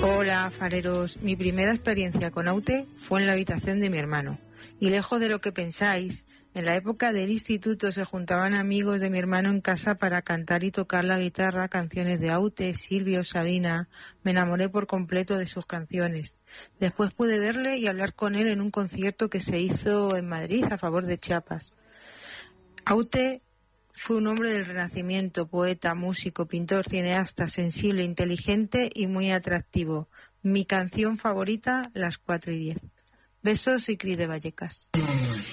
Hola, fareros. Mi primera experiencia con Aute fue en la habitación de mi hermano. Y lejos de lo que pensáis, en la época del instituto se juntaban amigos de mi hermano en casa para cantar y tocar la guitarra canciones de Aute, Silvio, Sabina. Me enamoré por completo de sus canciones. Después pude verle y hablar con él en un concierto que se hizo en Madrid a favor de Chiapas. Aute fue un hombre del Renacimiento, poeta, músico, pintor, cineasta, sensible, inteligente y muy atractivo. Mi canción favorita, Las 4:10. Besos y Cris de Vallecas.